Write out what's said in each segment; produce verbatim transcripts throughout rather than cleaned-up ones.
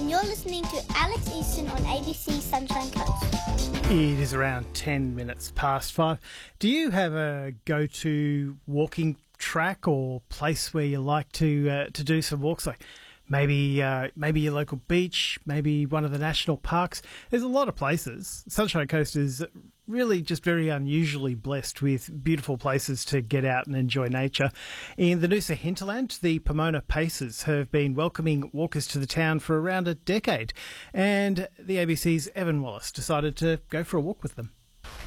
and you're listening to Alex Easton on A B C Sunshine Coast. It is around ten minutes past five. Do you have a go-to walking track or place where you like to uh, to do some walks? Like maybe uh, maybe your local beach, maybe one of the national parks. There's a lot of places. Sunshine Coast is really just very unusually blessed with beautiful places to get out and enjoy nature. In the Noosa hinterland, the Pomona Pacers have been welcoming walkers to the town for around a decade, and the A B C's Evan Wallace decided to go for a walk with them.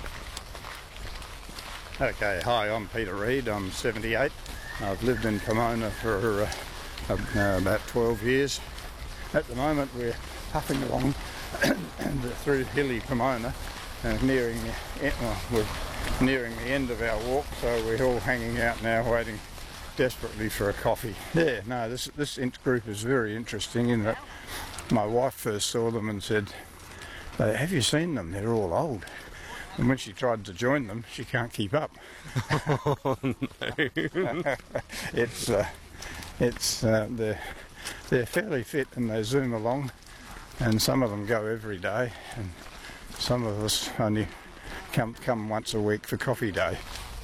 Okay, hi, I'm Peter Reid, I'm seventy-eight. I've lived in Pomona for uh, uh, about twelve years. At the moment we're puffing along through hilly Pomona, uh, nearing the, well, we're nearing the end of our walk, so we're all hanging out now waiting desperately for a coffee. Yeah, no, this, this group is very interesting in that my wife first saw them and said, "Have you seen them? They're all old." And when she tried to join them, she can't keep up. Oh, no. it's uh, it's uh, they're, they're fairly fit and they zoom along, and some of them go every day, and some of us only come come once a week for coffee day.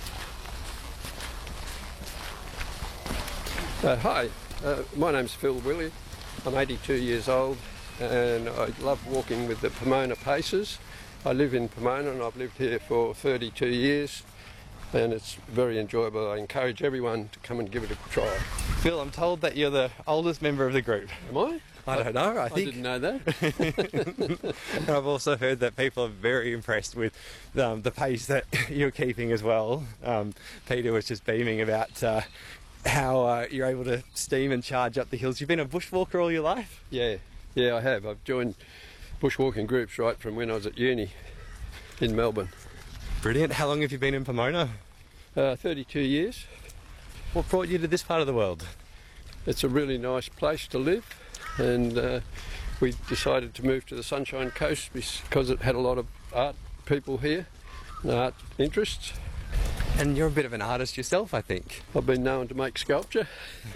Uh, hi, uh, my name's Phil Willie. I'm eighty-two years old and I love walking with the Pomona Pacers. I live in Pomona and I've lived here for thirty-two years, and it's very enjoyable. I encourage everyone to come and give it a try. Phil, I'm told that you're the oldest member of the group. Am I? I don't know, I, I think. didn't know that. And I've also heard that people are very impressed with um, the pace that you're keeping as well. Um, Peter was just beaming about uh, how uh, you're able to steam and charge up the hills. You've been a bushwalker all your life? Yeah, yeah, I have. I've joined bushwalking groups right from when I was at uni in Melbourne. Brilliant. How long have you been in Pomona? Uh, thirty-two years. What brought you to this part of the world? It's a really nice place to live, and uh, we decided to move to the Sunshine Coast because it had a lot of art people here, and art interests. And you're a bit of an artist yourself, I think. I've been known to make sculpture.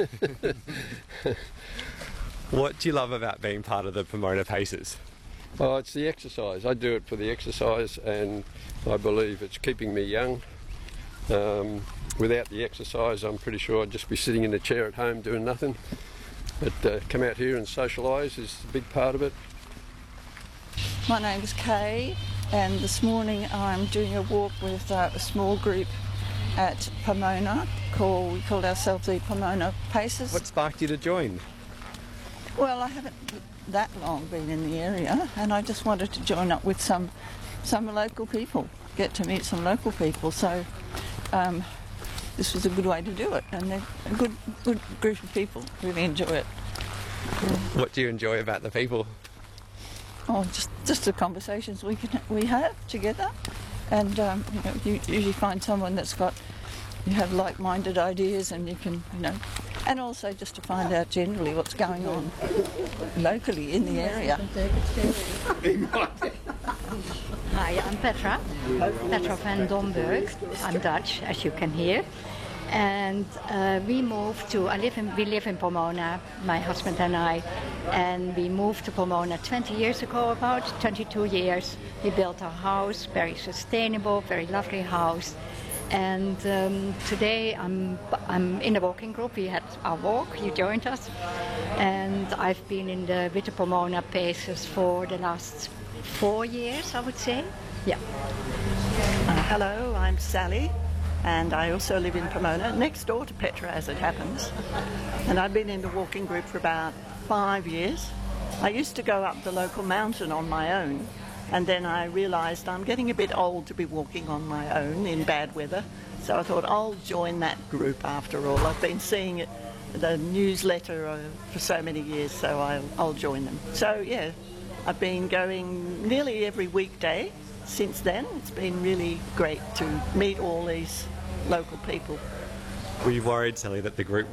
What do you love about being part of the Pomona Pacers? Oh, it's the exercise. I do it for the exercise, and I believe it's keeping me young. Um, without the exercise, I'm pretty sure I'd just be sitting in a chair at home doing nothing. But uh, come out here and socialise is a big part of it. My name's Kay, and this morning I'm doing a walk with uh, a small group at Pomona. Called, we called ourselves the Pomona Pacers. What sparked you to join? Well, I haven't that long been in the area, and I just wanted to join up with some some local people, get to meet some local people. So um, this was a good way to do it, and they're a good good group of people. Really enjoy it. What do you enjoy about the people? Oh, just just the conversations we can we have together, and um, you know, you usually find someone that's got you have like-minded ideas, and you can you know. And also just to find out generally what's going on locally in the area. Hi, I'm Petra, Petra van Domburg. I'm Dutch, as you can hear. And uh, we moved to, I live in, we live in Pomona, my husband and I, and we moved to Pomona twenty years ago, about twenty-two years. We built our house, very sustainable, very lovely house. And um, today I'm, I'm in the walking group. We had our walk, you joined us. And I've been in the with the Pomona Pacers for the last four years, I would say. Yeah. Uh, hello, I'm Sally, and I also live in Pomona, next door to Petra as it happens. And I've been in the walking group for about five years. I used to go up the local mountain on my own, and then I realised I'm getting a bit old to be walking on my own in bad weather, so I thought I'll join that group after all. I've been seeing it, the newsletter uh, for so many years, so I'll, I'll join them. So yeah, I've been going nearly every weekday since then. It's been really great to meet all these local people. Were you worried, Sally, that the group